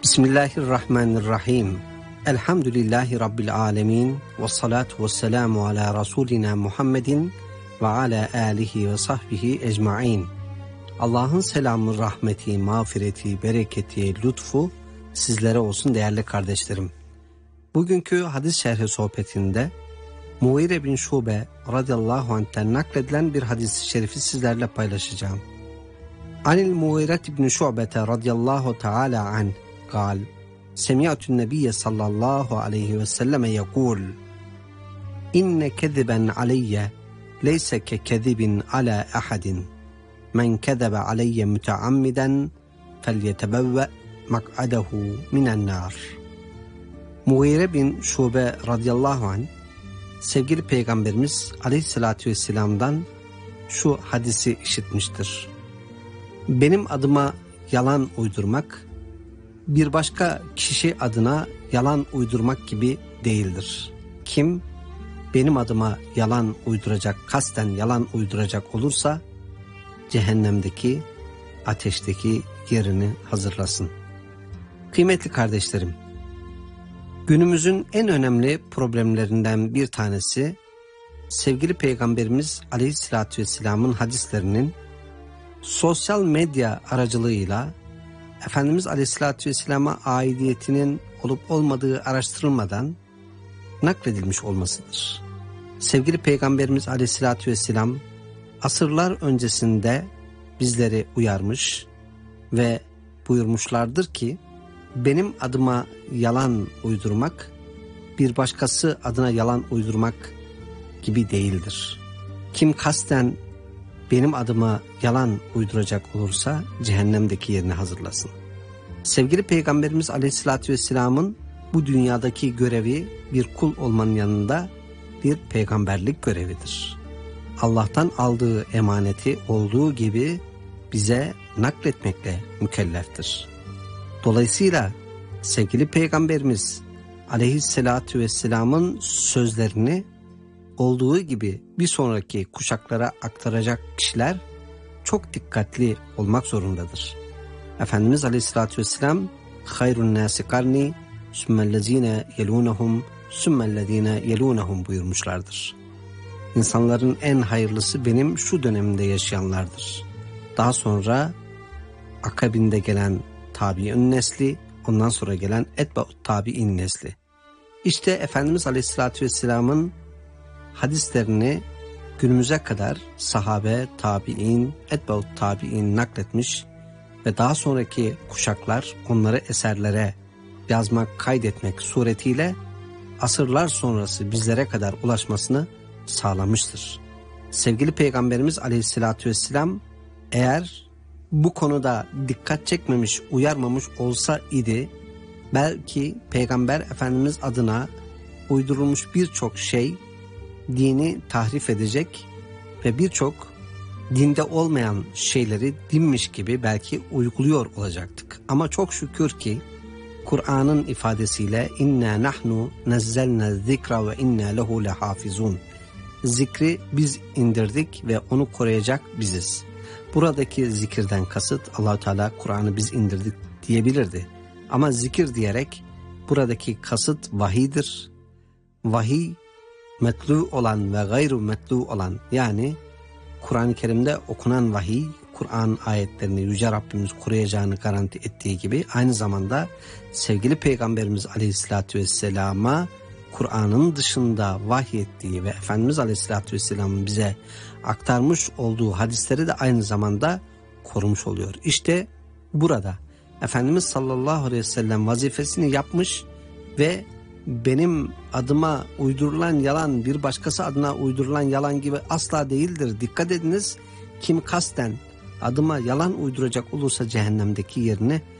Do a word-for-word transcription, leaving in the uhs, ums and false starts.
Bismillahirrahmanirrahim. Elhamdülillahi Rabbil alemin. Ve salatu ve selamu ala Resulina Muhammedin ve ala alihi ve sahbihi ecmain. Allah'ın selamı, rahmeti, mağfireti, bereketi, lütfu sizlere olsun değerli kardeşlerim. Bugünkü hadis şerhi sohbetinde Mughire bin Şube radıyallahu anh'ten nakledilen bir hadis-i şerifi sizlerle paylaşacağım. Anil Mughire bin Şube radıyallahu teala anh قال سمعت النبي صلى الله عليه وسلم يقول إن كذبا علي ليس ككذب على أحد من كذب علي متعمدا فليتبوأ مقعده من النار. Mughire bin Şube radıyallahu anh sevgili Peygamberimiz aleyhissalatü vesselam'dan şu hadisi işitmiştir. Benim adıma yalan uydurmak bir başka kişi adına yalan uydurmak gibi değildir. Kim benim adıma yalan uyduracak, kasten yalan uyduracak olursa cehennemdeki ateşteki yerini hazırlasın. Kıymetli kardeşlerim, günümüzün en önemli problemlerinden bir tanesi sevgili Peygamberimiz Aleyhisselatü Vesselam'ın hadislerinin sosyal medya aracılığıyla Efendimiz Aleyhisselatü Vesselam'a aidiyetinin olup olmadığı araştırılmadan nakledilmiş olmasıdır. Sevgili Peygamberimiz Aleyhisselatü Vesselam asırlar öncesinde bizleri uyarmış ve buyurmuşlardır ki benim adıma yalan uydurmak bir başkası adına yalan uydurmak gibi değildir. Kim kasten benim adıma yalan uyduracak olursa cehennemdeki yerini hazırlasın. Sevgili Peygamberimiz Aleyhisselatü Vesselam'ın bu dünyadaki görevi bir kul olmanın yanında bir peygamberlik görevidir. Allah'tan aldığı emaneti olduğu gibi bize nakletmekle mükelleftir. Dolayısıyla sevgili Peygamberimiz Aleyhisselatü Vesselam'ın sözlerini olduğu gibi bir sonraki kuşaklara aktaracak kişiler çok dikkatli olmak zorundadır. Efendimiz Aleyhisselatü Vesselam hayrun nâsi karni sümmellezîne yelûnehum sümmellezîne yelûnehum buyurmuşlardır. İnsanların en hayırlısı benim şu dönemimde yaşayanlardır. Daha sonra akabinde gelen tabi'in nesli, ondan sonra gelen etba'ut tabi'in nesli. İşte Efendimiz Aleyhisselatü Vesselam'ın hadislerini günümüze kadar sahabe, tabi'in, etba'ut tabi'in nakletmiş ve daha sonraki kuşaklar onları eserlere yazmak, kaydetmek suretiyle asırlar sonrası bizlere kadar ulaşmasını sağlamıştır. Sevgili Peygamberimiz Aleyhisselatü Vesselam eğer bu konuda dikkat çekmemiş, uyarmamış olsa idi belki Peygamber Efendimiz adına uydurulmuş birçok şey dini tahrif edecek ve birçok dinde olmayan şeyleri dinmiş gibi belki uyguluyor olacaktık. Ama çok şükür ki Kur'an'ın ifadesiyle inna nahnu nazzalna zikra ve inna lehu lehafizun. Zikri biz indirdik ve onu koruyacak biziz. Buradaki zikirden kasıt Allah-u Teala Kur'an'ı biz indirdik diyebilirdi. Ama zikir diyerek buradaki kasıt vahiydir. Vahiy metlu olan ve gayru metlu olan, yani Kur'an-ı Kerim'de okunan vahiy, Kur'an ayetlerini Yüce Rabbimiz koruyacağını garanti ettiği gibi aynı zamanda sevgili Peygamberimiz Aleyhisselatü Vesselam'a Kur'an'ın dışında vahyettiği ve Efendimiz Aleyhisselatü Vesselam'ın bize aktarmış olduğu hadisleri de aynı zamanda korumuş oluyor. İşte burada Efendimiz sallallahu aleyhi ve sellem vazifesini yapmış ve benim adıma uydurulan yalan bir başkası adına uydurulan yalan gibi asla değildir. Dikkat ediniz, kim kasten adıma yalan uyduracak olursa cehennemdeki yerini